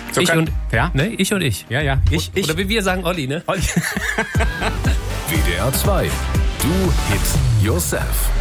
So Ich und ich. Ja. Ich. Oder wie wir sagen, Olli, ne? Olli. WDR 2. Do it yourself.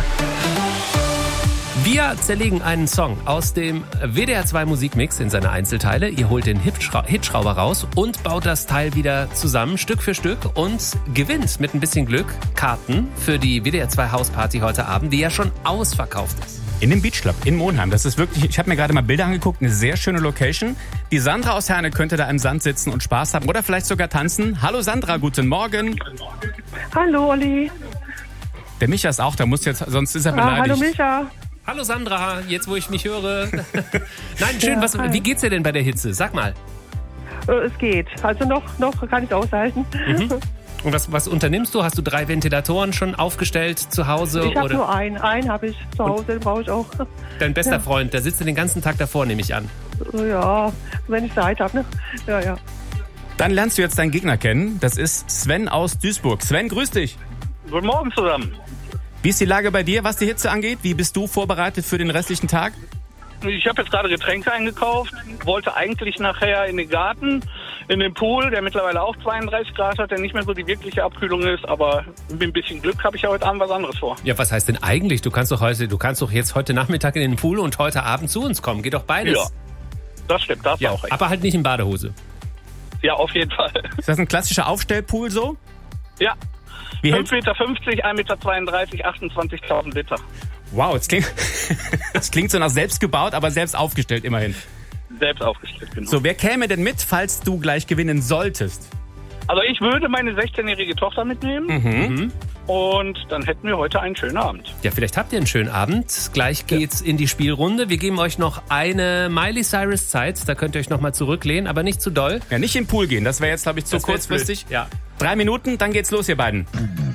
Wir zerlegen einen Song aus dem WDR 2 Musikmix in seine Einzelteile. Ihr holt den Hitschrauber raus und baut das Teil wieder zusammen, Stück für Stück, und gewinnt mit ein bisschen Glück Karten für die WDR 2 Hausparty heute Abend, die ja schon ausverkauft ist. In dem Beach Club in Monheim. Das ist wirklich, ich habe mir gerade mal Bilder angeguckt, eine sehr schöne Location. Die Sandra aus Herne könnte da im Sand sitzen und Spaß haben oder vielleicht sogar tanzen. Hallo Sandra, guten Morgen. Hallo Olli. Der Micha ist auch da, sonst ist er beleidigt. Hallo Micha. Hallo Sandra, jetzt wo ich mich höre. Nein, schön, wie geht's dir denn bei der Hitze? Sag mal. Es geht. Also noch kann ich aushalten. Mhm. Und was unternimmst du? Hast du 3 Ventilatoren schon aufgestellt zu Hause? Ich habe nur einen. Einen habe ich zu Hause, den brauche ich auch. Dein bester Freund, der sitzt den ganzen Tag davor, nehme ich an. Ja, wenn ich Zeit habe, ne? Ja. Dann lernst du jetzt deinen Gegner kennen. Das ist Sven aus Duisburg. Sven, grüß dich. Guten Morgen zusammen. Wie ist die Lage bei dir, was die Hitze angeht? Wie bist du vorbereitet für den restlichen Tag? Ich habe jetzt gerade Getränke eingekauft, wollte eigentlich nachher in den Garten, in den Pool, der mittlerweile auch 32 Grad hat, der nicht mehr so die wirkliche Abkühlung ist, aber mit ein bisschen Glück habe ich ja heute Abend was anderes vor. Ja, was heißt denn eigentlich? Du kannst doch jetzt heute Nachmittag in den Pool und heute Abend zu uns kommen. Geht doch beides. Ja, das stimmt, da hast du auch recht. Aber halt nicht in Badehose. Ja, auf jeden Fall. Ist das ein klassischer Aufstellpool so? Ja. Wie 5,50 Meter, 1,32 Meter, 28.000 Liter. Wow, das klingt so nach selbst gebaut, aber selbst aufgestellt immerhin. Selbst aufgestellt, genau. So, wer käme denn mit, falls du gleich gewinnen solltest? Also ich würde meine 16-jährige Tochter mitnehmen. Mhm. Und dann hätten wir heute einen schönen Abend. Ja, vielleicht habt ihr einen schönen Abend. Gleich geht's in die Spielrunde. Wir geben euch noch eine Miley Cyrus Zeit. Da könnt ihr euch noch mal zurücklehnen, aber nicht zu doll. Ja, nicht in den Pool gehen. Das wäre jetzt, glaube ich, zu kurzfristig. Ja. 3 Minuten, dann geht's los, ihr beiden.